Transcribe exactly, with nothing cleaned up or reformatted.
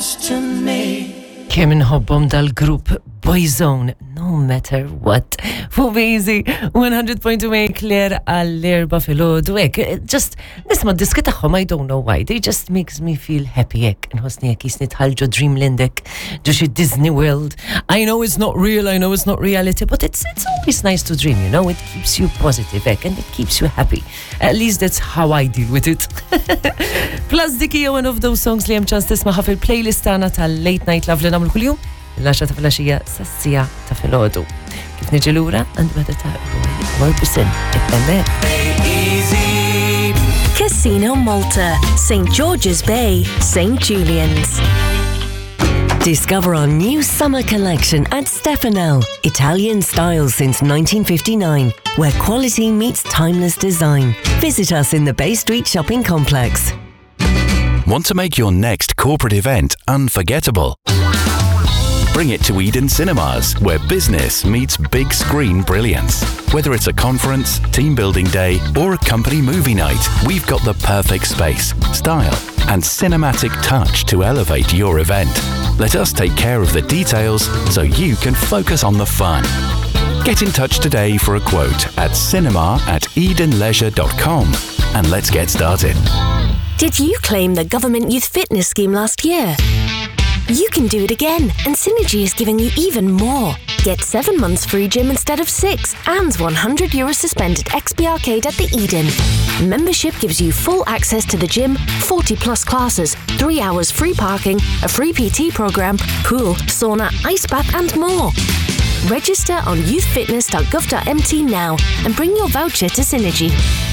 question me. Kemm inħobbhom dal-grupp Boyzone, no matter what. Fu Easy, one hundred point two Claire għall-erba fil-ħodu, ek, just nisma d-diski taħħom, I don't know why, they just makes me feel happy, ek, nħosni ek jisni tħalġu Dreamland, ek, ġuxi Disney World. I know it's not real, I know it's not reality, but it's it's always nice to dream, you know, it keeps you positive, ek, and it keeps you happy. At least that's how I deal with it. Plus dikija one of those songs li jem ċans tismaħa fil-playlist tana tal-Late Night Love li namlu kull-jum, l-għaxa ta' fil-għaxija sassija ta' fil-ħodu. Kif neġilura, and whether ta' one percent iktemmek. Casino Malta, Saint George's Bay, Saint Julian's. Discover our new summer collection at Stefano, Italian style since nineteen fifty-nine, where quality meets timeless design. Visit us in the Bay Street Shopping Complex. Want to make your next corporate event unforgettable? Bring it to Eden Cinemas, where business meets big screen brilliance. Whether it's a conference, team building day, or a company movie night, we've got the perfect space, style, and cinematic touch to elevate your event. Let us take care of the details so you can focus on the fun. Get in touch today for a quote at cinema at eden leisure dot com and let's get started. Did you claim the Government Youth Fitness Scheme last year? You can do it again, and Synergy is giving you even more. Get seven months free gym instead of six, and one hundred euro suspended X P Arcade at the Eden. Membership gives you full access to the gym, forty plus classes, three hours free parking, a free P T program, pool, sauna, ice bath, and more. Register on youth fitness dot gov dot m t now and bring your voucher to Synergy.